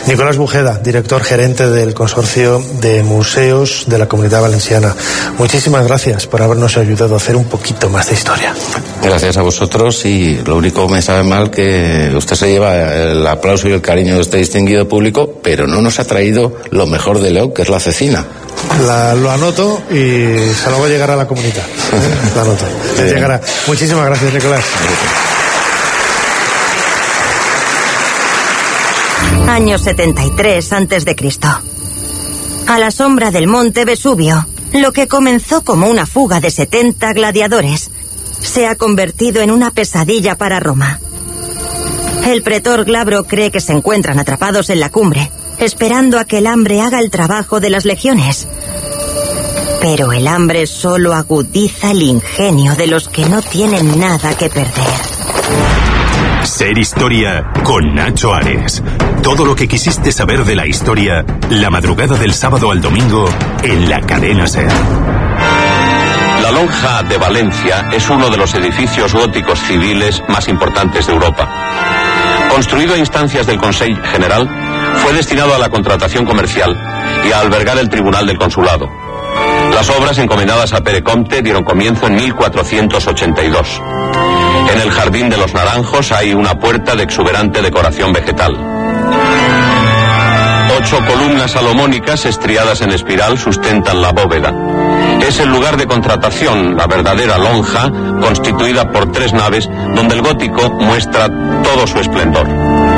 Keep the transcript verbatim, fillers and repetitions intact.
Nicolás Bujeda, director gerente del Consorcio de Museos de la Comunidad Valenciana. Muchísimas gracias por habernos ayudado a hacer un poquito más de historia. Gracias a vosotros, y lo único me sabe mal que usted se lleva el aplauso y el cariño de este distinguido público, pero no nos ha traído lo mejor de León, que es la cecina. La, lo anoto y se lo voy a llegar a la comunidad. ¿eh? Lo anoto. Sí. Llegará. Muchísimas gracias, Nicolás. Año setenta y tres antes de Cristo. A la sombra del monte Vesubio, lo que comenzó como una fuga de setenta gladiadores se ha convertido en una pesadilla para Roma. El pretor Glabro cree que se encuentran atrapados en la cumbre, esperando a que el hambre haga el trabajo de las legiones. Pero el hambre solo agudiza el ingenio de los que no tienen nada que perder. Ser Historia con Nacho Ares. Todo lo que quisiste saber de la historia, la madrugada del sábado al domingo en la cadena SER. La Lonja de Valencia es uno de los edificios góticos civiles más importantes de Europa. Construido a instancias del Consell General, fue destinado a la contratación comercial y a albergar el Tribunal del Consulado. Las obras encomendadas a Pere Comte dieron comienzo en mil cuatrocientos ochenta y dos. En el Jardín de los Naranjos hay una puerta de exuberante decoración vegetal. Ocho columnas salomónicas estriadas en espiral sustentan la bóveda. Es el lugar de contratación, la verdadera lonja, constituida por tres naves, donde el gótico muestra todo su esplendor.